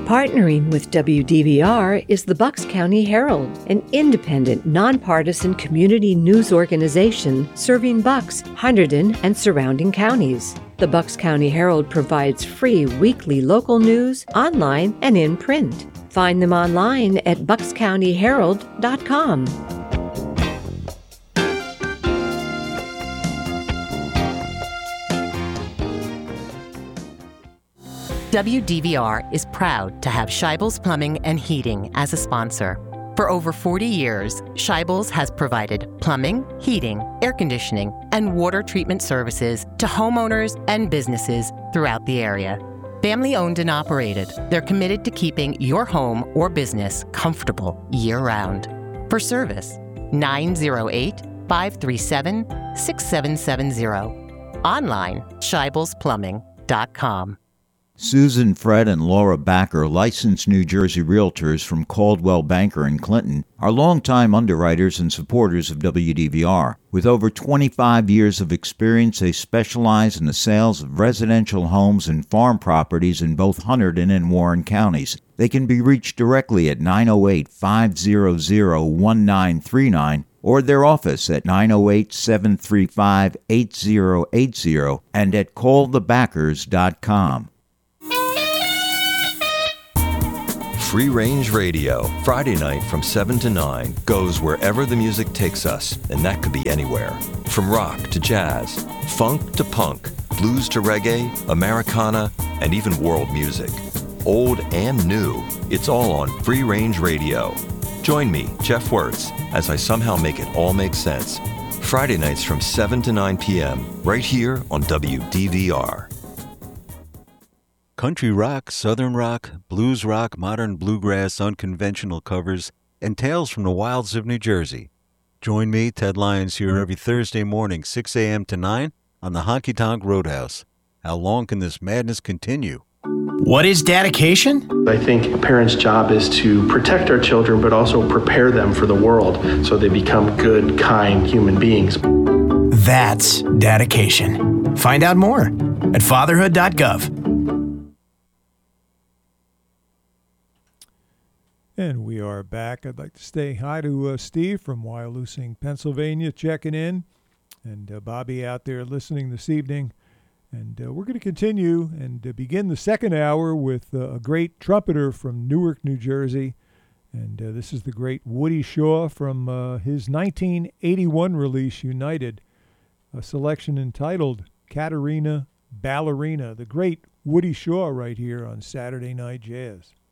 Partnering with WDVR is the Bucks County Herald, an independent, nonpartisan community news organization serving Bucks, Hunterdon, and surrounding counties. The Bucks County Herald provides free weekly local news online and in print. Find them online at buckscountyherald.com. WDVR is proud to have Scheibel's Plumbing and Heating as a sponsor. For over 40 years, Scheibel's has provided plumbing, heating, air conditioning, and water treatment services to homeowners and businesses throughout the area. Family-owned and operated, they're committed to keeping your home or business comfortable year-round. For service, 908-537-6770. Online, scheibelsplumbing.com. Susan, Fred, and Laura Backer, licensed New Jersey realtors from Caldwell Banker in Clinton, are longtime underwriters and supporters of WDVR. With over 25 years of experience, they specialize in the sales of residential homes and farm properties in both Hunterdon and Warren counties. They can be reached directly at 908-500-1939 or their office at 908-735-8080 and at callthebackers.com. Free Range Radio, Friday night from 7 to 9, goes wherever the music takes us, and that could be anywhere. From rock to jazz, funk to punk, blues to reggae, Americana, and even world music. Old and new, it's all on Free Range Radio. Join me, Jeff Wirtz, as I somehow make it all make sense. Friday nights from 7 to 9 p.m., right here on WDVR. Country rock, southern rock, blues rock, modern bluegrass, unconventional covers, and tales from the wilds of New Jersey. Join me, Ted Lyons, here every Thursday morning, 6 a.m. to 9 on the Honky Tonk Roadhouse. How long can this madness continue? What is dedication? I think a parent's job is to protect our children, but also prepare them for the world so they become good, kind human beings. That's dedication. Find out more at fatherhood.gov. And we are back. I'd like to say hi to Steve from Wyalusing, Pennsylvania, checking in, and Bobby out there listening this evening. And we're going to continue and begin the second hour with a great trumpeter from Newark, New Jersey. And this is the great Woody Shaw from his 1981 release, United, a selection entitled Katerina Ballerina. The great Woody Shaw right here on Saturday Night Jazz.